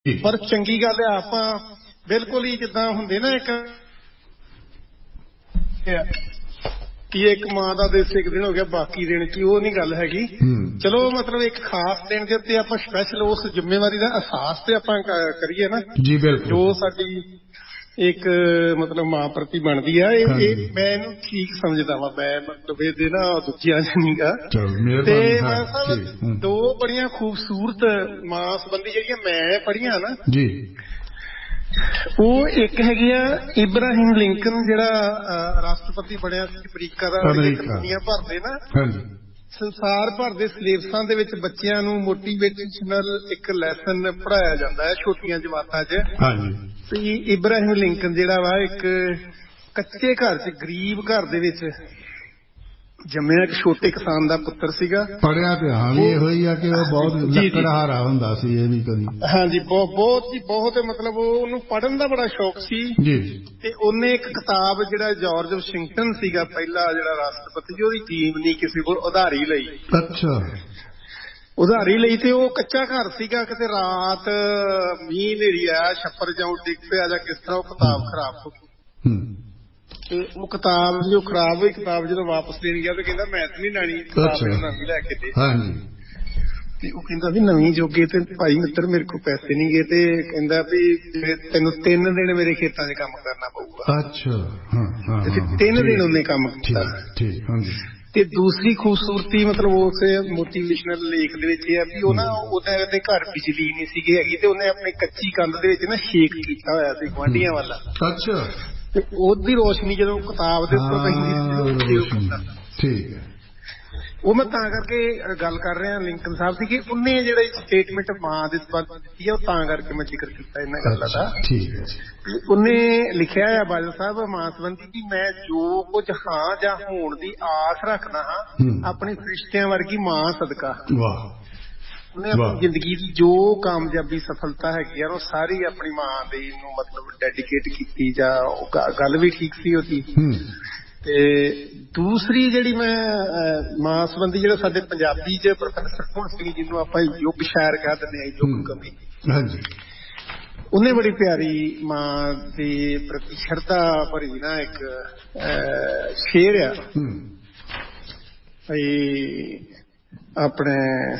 ਪਰ ਚੰਗੀ ਗੱਲ ਹੈ ਆਪਾਂ ਬਿਲਕੁਲ ਹੀ ਜਿੱਦਾਂ ਹੁੰਦੇ ਨਾ ਇੱਕ ਕਿ ਇੱਕ ਮਾਂ ਦਾ ਦਿਵਸ ਇੱਕ ਦਿਨ ਹੋ ਗਿਆ ਬਾਕੀ ਦਿਨ ਕੀ ਉਹ ਨਹੀਂ ਗੱਲ ਹੈਗੀ। ਚਲੋ ਮਤਲਬ ਇੱਕ ਖਾਸ ਦਿਨ ਦੇ ਉੱਤੇ ਆਪਾਂ ਸਪੈਸ਼ਲ ਉਸ ਜ਼ਿੰਮੇਵਾਰੀ ਦਾ ਅਹਿਸਾਸ ਤੇ ਆਪਾਂ ਕਰੀਏ ਨਾ ਜੀ ਬਿਲਕੁਲ ਜੋ ਸਾਡੀ ਇੱਕ ਮਤਲਬ ਮਾਂ ਪ੍ਰਤੀ ਬਣਦੀ ਆ ਇਹ ਮੈਂ ਇਹਨੂੰ ਠੀਕ ਸਮਝਦਾ ਵਾ। ਮੈਂ ਮਤਲਬ ਇਹਦੇ ਨਾ ਦੂਜਿਆਂ ਚ ਨੀ ਗਾ। ਤੇ ਮੈਂ ਸਾਹਿਬ ਦੋ ਬੜੀਆਂ ਖੂਬਸੂਰਤ ਮਾਂ ਸੰਬੰਧੀ ਜਿਹੜੀਆਂ ਮੈਂ ਪੜ੍ਹੀਆਂ ਨਾ ਜੀ ਉਹ ਇੱਕ ਹੈਗੀ ਆ ਇਬਰਾਹਿਮ ਲਿੰਕਨ ਜਿਹੜਾ ਰਾਸ਼ਟਰਪਤੀ ਬਣਿਆ ਸੀ ਅਮਰੀਕਾ ਦਾ। ਦੁਨੀਆ ਭਰ ਦੇ ਨਾ ਸੰਸਾਰ ਭਰ ਦੇ ਸਿਲੇਬਸਾਂ ਦੇ ਵਿੱਚ ਬੱਚਿਆਂ ਨੂੰ ਮੋਟੀਵੇਸ਼ਨਲ ਇੱਕ ਲੈਸਨ ਪੜ੍ਹਾਇਆ ਜਾਂਦਾ ਹੈ ਛੋਟੀਆਂ ਜਮਾਤਾਂ 'ਚ। ਤੇ ਇਬਰਾਹਿਮ ਲਿੰਕਨ ਜਿਹੜਾ ਵਾ ਇੱਕ ਕੱਚੇ ਘਰ 'ਚ ਗਰੀਬ ਘਰ ਦੇ ਵਿੱਚ ਜੰਮਿਆ ਇੱਕ ਛੋਟੇ ਕਿਸਾਨ ਦਾ ਪੁੱਤਰ ਸੀਗਾ। ਪੜ੍ਹਿਆ ਤੇ ਹਾਂ ਵੀ ਇਹੋ ਹੀ ਆ ਕਿ ਉਹ ਬਹੁਤ ਲੱਕੜਹਾਰਾ ਹੁੰਦਾ ਸੀ। ਇਹ ਵੀ ਕਦੀ ਹਾਂਜੀ ਬਹੁਤ ਹੀ ਬਹੁਤ ਮਤਲਬ ਉਹਨੂੰ ਪੜ੍ਹਨ ਦਾ ਬੜਾ ਸ਼ੌਕ ਸੀ ਜੀ। ਤੇ ਉਹਨੇ ਇੱਕ ਕਿਤਾਬ ਜਿਹੜਾ ਜਾਰਜ ਵਾਸ਼ਿੰਗਟਨ ਸੀਗਾ ਪਹਿਲਾ ਜਿਹੜਾ ਰਾਸ਼ਟਰਪਤੀ ਉਹਦੀ ਜੀਵਨੀ ਕਿਸੇ ਕੋਲ ਉਧਾਰੀ ਲਈ। ਅੱਛਾ ਉਧਾਰੀ ਲਈ ਤੇ ਉਹ ਕੱਚਾ ਘਰ ਸੀਗਾ ਕਿਤੇ ਰਾਤ ਮੀਂਹ ਹਨੇਰੀ ਆਇਆ ਛੱਪਰ ਜਾਂ ਡਿੱਗ ਪਿਆ ਜਾਂ ਕਿਸ ਤਰ੍ਹਾਂ ਉਹ ਕਿਤਾਬ ਖਰਾਬ ਹੋ ਗਈ। ਤੇ ਉਹ ਕਿਤਾਬ ਜੋ ਖਰਾਬ ਹੋਈ ਕਿਤਾਬ ਜਦੋਂ ਵਾਪਸ ਦੇਣ ਗਿਆ ਤੇ ਕਹਿੰਦਾ ਮੈਂ ਤੇ ਨਹੀਂ ਲੈਣੀ ਕਿਤਾਬ ਨਵੀਂ ਲੈ ਕੇ ਦੇ। ਤੇ ਉਹ ਕਹਿੰਦਾ ਵੀ ਨਵੀਂ ਜੋਗੇ ਤੇ ਭਾਈ ਮਿੱਤਰ ਮੇਰੇ ਕੋਲ ਪੈਸੇ ਨਹੀਂ ਗਏ ਤੇ ਕਹਿੰਦਾ ਵੀ ਤੈਨੂੰ 3 ਦਿਨ ਮੇਰੇ ਖੇਤਾਂ 'ਚ ਕੰਮ ਕਰਨਾ ਪਊਗਾ। ਅੱਛਾ 3 ਦਿਨ ਉਹਨੇ ਕੰਮ ਕੀਤਾ। ਤੇ ਦੂਸਰੀ ਖੂਬਸੂਰਤੀ ਮਤਲਬ ਉਸ ਮੋਟੀਵੇਸ਼ਨਲ ਲੇਖ ਦੇ ਵਿੱਚ ਇਹ ਆ ਵੀ ਉਹ ਨਾ ਉਹਦੇ ਘਰ ਬਿਜਲੀ ਨਹੀਂ ਸੀਗੀ ਹੈਗੀ ਤੇ ਉਹਨੇ ਆਪਣੀ ਕੱਚੀ ਕੰਧ ਦੇ ਵਿੱਚ ਨਾ ਛੇਕ ਕੀਤਾ ਹੋਇਆ ਸੀ ਗੁਆਂਢੀਆਂ ਵਾਲਾ। ਅੱਛਾ ਤੇ ਉਹਦੀ ਰੋਸ਼ਨੀ ਜਦੋਂ ਕਿਤਾਬ ਦੇ ਉੱਪਰ ਪੈਂਦੀ ਠੀਕ ਹੈ। ਉਹ ਮੈਂ ਤਾਂ ਕਰਕੇ ਗੱਲ ਕਰ ਰਿਹਾ ਲਿੰਕਨ ਸਾਹਿਬ ਦੀ ਕਿ ਉਹਨੇ ਜਿਹੜਾ ਸਟੇਟਮੈਂਟ ਮਾਂ ਦੇ ਸੰਬੰਧ ਦਿੱਤੀ ਹੈ ਉਹ ਤਾਂ ਕਰਕੇ ਮੈਂ ਜ਼ਿਕਰ ਕੀਤਾ ਇਹਨਾਂ ਗੱਲਾਂ ਦਾ। ਉਹਨੇ ਲਿਖਿਆ ਆ ਬਾਦਲ ਸਾਹਿਬ ਮਾਂ ਸੰਬੰਧੀ ਕਿ ਮੈਂ ਜੋ ਕੁਝ ਹਾਂ ਜਾਂ ਹੋਣ ਦੀ ਆਸ ਰੱਖਦਾ ਹਾਂ ਆਪਣੀ ਫਰਿਸ਼ਤਿਆਂ ਵਰਗੀ ਮਾਂ ਸਦਕਾ। ਉਹਨੇ ਆਪਣੀ ਜ਼ਿੰਦਗੀ ਦੀ ਜੋ ਕਾਮਯਾਬੀ ਸਫਲਤਾ ਹੈਗੀ ਆ ਉਹ ਸਾਰੀ ਆਪਣੀ ਮਾਂ ਦੇ ਨੂੰ ਮਤਲਬ ਡੈਡੀਕੇਟ ਕੀਤੀ ਜਾਂ ਗੱਲ ਵੀ ਠੀਕ ਸੀ ਉਹਦੀ। ਤੇ ਦੂਸਰੀ ਜਿਹੜੀ ਮੈਂ ਮਾਂ ਸੰਬੰਧੀ ਜਿਹੜਾ ਸਾਡੇ ਪੰਜਾਬੀ 'ਚ ਪ੍ਰੋਫੈਸਰ ਭੁੱਲ ਸਿੰਘ ਜਿਹਨੂੰ ਆਪਾਂ ਯੁੱਗ ਸ਼ਾਇਰ ਕਹਿ ਦਿੰਦੇ ਹਾਂ ਯੁੱਗ ਕਵੀ ਉਹਨੇ ਬੜੀ ਪਿਆਰੀ ਮਾਂ ਦੇ ਪ੍ਰਤੀ ਸ਼ਰਧਾ ਭਰੀ ਨਾ ਇੱਕ ਸ਼ੇਰ ਆ ਆਪਣੇ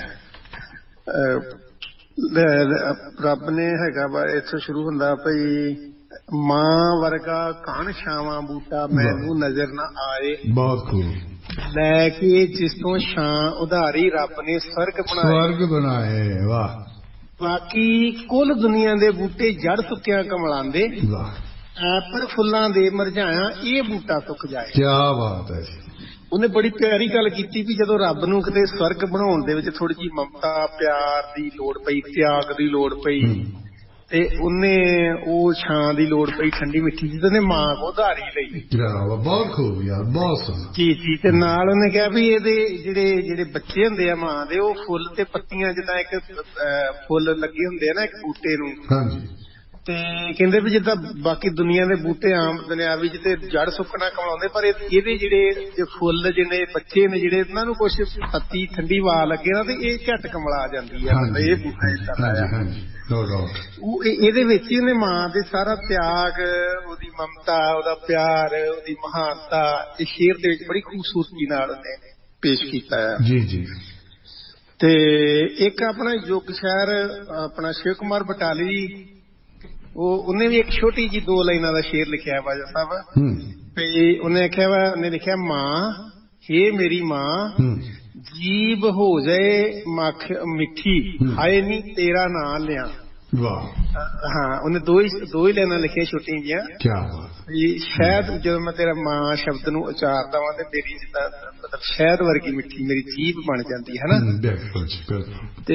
ਰੱਬ ਨੇ ਹੈਗਾ ਵਾ ਇੱਥੋਂ ਸ਼ੁਰੂ ਹੁੰਦਾ ਭਈ ਮਾਂ ਵਰਗਾ ਘਣ ਛਾਵਾਂ ਬੂਟਾ ਮੈਨੂੰ ਨਜ਼ਰ ਨਾ ਆਏ ਬਹੁਤ ਖੂਬ ਲੈ ਕੇ ਜਿਸ ਤੋਂ ਛਾਂ ਉਧਾਰੀ ਰੱਬ ਨੇ ਸਵਰਗ ਬਣਾਏ। ਵਾਹ ਬਾਕੀ ਕੁੱਲ ਦੁਨੀਆ ਦੇ ਬੂਟੇ ਜੜ ਸੁੱਕਿਆ ਕਮਲਾਂਦੇ ਪਰ ਫੁੱਲਾਂ ਦੇ ਮੁਰਝਾਇਆ ਇਹ ਬੂਟਾ ਸੁੱਕ ਜਾਏ। ਕਿਆ ਬਾਤ ਹੈ। ਉਹਨੇ ਬੜੀ ਪਿਆਰੀ ਗੱਲ ਕੀਤੀ ਵੀ ਜਦੋਂ ਰੱਬ ਨੂੰ ਕਿਤੇ ਸਵਰਗ ਬਣਾਉਣ ਦੇ ਵਿੱਚ ਥੋੜੀ ਜਿਹੀ ਮਮਤਾ ਪਿਆਰ ਦੀ ਲੋੜ ਪਈ ਤਿਆਗ ਦੀ ਲੋੜ ਪਈ ਤੇ ਉਹਨੇ ਉਹ ਛਾਂ ਦੀ ਲੋੜ ਪਈ ਠੰਡੀ ਮਿੱਠੀ ਜਿਹਦੇ ਨੇ ਮਾਂ ਕੋ ਉਧਾਰੀ ਲਈ। ਬਹੁਤ ਖੂਬ ਯਾਰ ਬਹੁਤ ਸੋਹਣਾ ਜੀ। ਤੇ ਨਾਲ ਉਹਨੇ ਕਿਹਾ ਵੀ ਇਹਦੇ ਜਿਹੜੇ ਬੱਚੇ ਹੁੰਦੇ ਆ ਮਾਂ ਦੇ ਉਹ ਫੁੱਲ ਤੇ ਪੱਤੀਆਂ ਜਿੱਦਾਂ ਇੱਕ ਫੁੱਲ ਲੱਗੇ ਹੁੰਦੇ ਆ ਨਾ ਇੱਕ ਬੂਟੇ ਨੂੰ ਤੇ ਕਹਿੰਦੇ ਵੀ ਜਿੱਦਾਂ ਬਾਕੀ ਦੁਨੀਆ ਦੇ ਬੂਟੇ ਆਮ ਦੁਨਿਆਵੀ ਚ ਤੇ ਜੜ ਸੁੱਕਣਾ ਕਮਾਉਂਦੇ ਪਰ ਇਹਦੇ ਜਿਹੜੇ ਫੁੱਲ ਜਿਹੜੇ ਬੱਚੇ ਨੇ ਜਿਹੜੇ ਇਹਨਾਂ ਨੂੰ ਕੁਛ ਪੱਤੀ ਠੰਡੀ ਹਵਾ ਲੱਗੇ ਨਾ ਤੇ ਇਹ ਝਟ ਕਮਲਾ ਜਾਂਦੀ ਆ। ਇਹ ਬੂਟਾ ਉਹ ਇਹਦੇ ਵਿੱਚ ਹੀ ਉਹਨੇ ਮਾਂ ਦੇ ਸਾਰਾ ਤਿਆਗ ਉਹਦੀ ਮਮਤਾ ਉਹਦਾ ਪਿਆਰ ਉਹਦੀ ਮਹਾਨਤਾ ਇਹ ਸ਼ੇਰ ਦੇ ਵਿੱਚ ਬੜੀ ਖੂਬਸੂਰਤੀ ਨਾਲ ਉਹਨੇ ਪੇਸ਼ ਕੀਤਾ ਹੈ। ਜੀ। ਤੇ ਇੱਕ ਆਪਣਾ ਯੁੱਗ ਸ਼ਾਇਰ ਆਪਣਾ ਸ਼ਿਵ ਕੁਮਾਰ ਬਟਾਲੀ ਉਹਨੇ ਵੀ ਇੱਕ ਛੋਟੀ ਜਿਹੀ 2 ਲਾਈਨਾਂ ਦਾ ਸ਼ੇਰ ਲਿਖਿਆ ਬਾਜਾ ਸਾਹਿਬ ਤੇ ਉਹਨੇ ਆਖਿਆ ਵਾ ਉਹਨੇ ਲਿਖਿਆ ਮਾਂ ਹੇ ਮੇਰੀ ਮਾਂ ਜੀਭ ਹੋ ਜਾਏ ਮਿੱਠੀ ਹਾਏ ਨੀ ਤੇਰਾ ਨਾਂ ਲਿਆ। ਉਹਨੇ ਦੋ ਹੀ ਲਾਈਨਾਂ ਲਿਖੀਆਂ ਛੋਟੀਆਂ ਜਿਹੀਆਂ ਸ਼ਾਇਦ ਜਦੋਂ ਮੈਂ ਤੇਰਾ ਮਾਂ ਸ਼ਬਦ ਨੂੰ ਉਚਾਰਦਾ ਵਾਂ ਤੇ ਮੇਰੀ ਜਿੱਦਾਂ ਮਤਲਬ ਸ਼ਹਿਦ ਵਰਗੀ ਮਿੱਠੀ ਮੇਰੀ ਜੀਭ ਬਣ ਜਾਂਦੀ ਹੈ ਨਾ। ਤੇ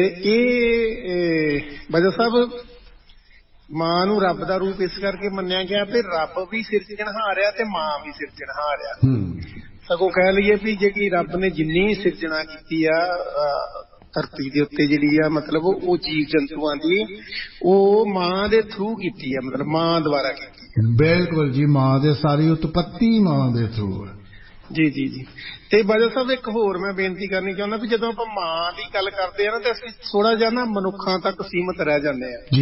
ਇਹ ਬਾਜਾ ਸਾਹਿਬ ਮਾਂ ਨੂੰ ਰੱਬ ਦਾ ਰੂਪ ਇਸ ਕਰਕੇ ਮੰਨਿਆ ਗਿਆ ਵੀ ਰੱਬ ਵੀ ਸਿਰਜਣਹਾਰ ਆ ਤੇ ਮਾਂ ਵੀ ਸਿਰਜਣਹਾਰ ਆ। ਸਗੋਂ ਕਹਿ ਲਈਏ ਵੀ ਜਿਹੜੀ ਰੱਬ ਨੇ ਜਿੰਨੀ ਸਿਰਜਣਾ ਕੀਤੀ ਆ ਧਰਤੀ ਦੇ ਉੱਤੇ ਜਿਹੜੀ ਆ ਮਤਲਬ ਉਹ ਜੀਵ ਜੰਤੂਆਂ ਦੀ ਉਹ ਮਾਂ ਦੇ ਥਰੂ ਕੀਤੀ ਆ ਮਤਲਬ ਮਾਂ ਦੁਆਰਾ ਕੀਤੀ। ਬਿਲਕੁਲ ਜੀ ਮਾਂ ਦੇ ਸਾਰੀ ਉਤਪੱਤੀ ਮਾਂ ਦੇ ਥਰੂ ਹੈ। ਜੀ। ਤੇ ਬਾਜਾ ਸਾਹਿਬ ਇੱਕ ਹੋਰ ਮੈਂ ਬੇਨਤੀ ਕਰਨੀ ਚਾਹੁੰਦਾ ਵੀ ਜਦੋਂ ਆਪਾਂ ਮਾਂ ਦੀ ਗੱਲ ਕਰਦੇ ਆ ਨਾ ਤੇ ਅਸੀਂ ਥੋੜਾ ਜਿਹਾ ਨਾ ਮਨੁੱਖਾਂ ਤੱਕ ਸੀਮਤ ਰਹਿ ਜਾਂਦੇ ਆ।